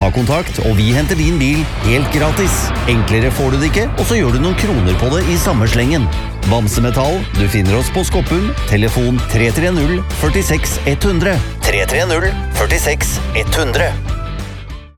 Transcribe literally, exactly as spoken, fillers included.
Ta kontakt, og vi henter din bil helt gratis. Enklere får du det ikke, og så gjør du noen kroner på det i samme slengen. Bamse Metall, du finner oss på Skoppum, telefon tre tre null, førtiseks ett hundre. tre tre null, førtiseks ett hundre.